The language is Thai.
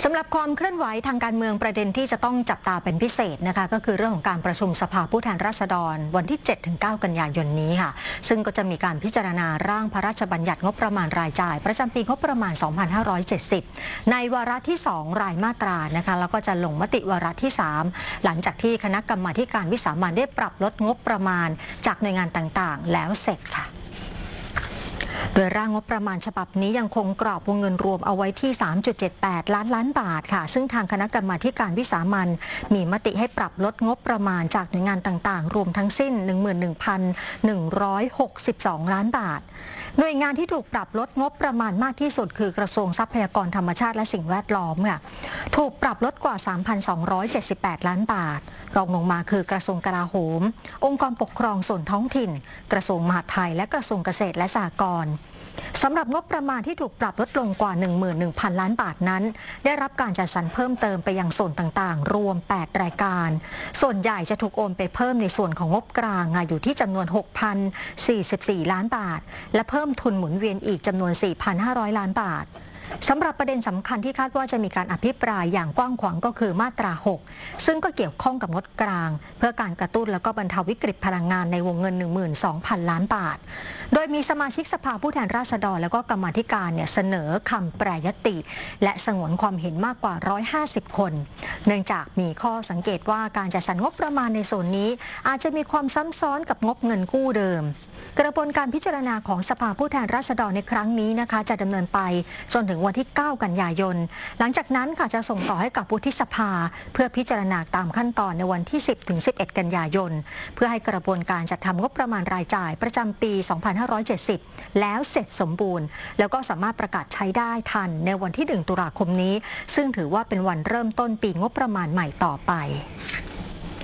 สำหรับความเคลื่อนไหวทางการเมืองประเด็นที่จะต้องจับตาเป็นพิเศษนะคะก็คือเรื่องของการประชุมสภาผู้แทนราษฎรวันที่ 7-9 กันยายนนี้ค่ะซึ่งก็จะมีการพิจารณาร่างพระราชบัญญัติงบประมาณรายจ่ายประจำปีงบประมาณ 2570 ในวาระที่ 2 รายมาตรานะคะแล้วก็จะลงมติวาระที่ 3 หลังจากที่คณะกรรมาการวิสามัญได้ปรับลดงบประมาณจากหน่วยงานต่างๆแล้วเสร็จค่ะโดยร่างงบประมาณฉบับนี้ยังคงกรอบวงเงินรวมเอาไว้ที่ 3.78 ล้านบาทค่ะซึ่งทางคณะกรรมาการวิสามัญมีมติให้ปรับลดงบประมาณจากหน่วยงานต่างๆรวมทั้งสิ้น 11,162 ล้านบาทหน่วยงานที่ถูกปรับลดงบประมาณมากที่สุดคือกระทรวงทรัพยากรธรรมชาติและสิ่งแวดล้อมค่ะถูกปรับลดกว่า 3,278 ล้านบาทรองลงมาคือกระทรวงกลาโหมองค์กรปกครองส่วนท้องถิ่นกระทรวงมหาดไทยและกระทรวงเกษตรและสหกรณ์สำหรับงบประมาณที่ถูกปรับลดลงกว่า 11,000 ล้านบาทนั้นได้รับการจัดสรรเพิ่มเติมไปยังส่วนต่างๆรวม 8 รายการส่วนใหญ่จะถูกโอนไปเพิ่มในส่วนของงบกลางอยู่ที่จำนวน 6,044 ล้านบาทและเพิ่มทุนหมุนเวียนอีกจำนวน 4,500 ล้านบาทสำหรับประเด็นสำคัญที่คาดว่าจะมีการอภิปรายอย่างกว้างขวางก็คือมาตรา 6 ซึ่งก็เกี่ยวข้องกับงบกลางเพื่อการกระตุ้นและก็บรรเทาวิกฤตพลังงานในวงเงิน 12,000 ล้านบาทโดยมีสมาชิกสภาผู้แทนราษฎรและก็กรรมาธิการเสนอคำแปรยติและสงวนความเห็นมากกว่า 150 คนเนื่องจากมีข้อสังเกตว่าการจัดสรรงบประมาณในส่วนนี้อาจจะมีความซ้ำซ้อนกับงบเงินกู้เดิมกระบวนการพิจารณาของสภาผู้แทนราษฎรในครั้งนี้นะคะจะดำเนินไปจนถึงวันที่ 9 กันยายนหลังจากนั้นค่ะจะส่งต่อให้กับวุฒิสภาเพื่อพิจารณาตามขั้นตอนในวันที่ 10-11 กันยายนเพื่อให้กระบวนการจัดทำงบประมาณรายจ่ายประจำปี 2570 แล้วเสร็จสมบูรณ์แล้วก็สามารถประกาศใช้ได้ทันในวันที่ 1 ตุลาคมนี้ซึ่งถือว่าเป็นวันเริ่มต้นปีงบประมาณใหม่ต่อไป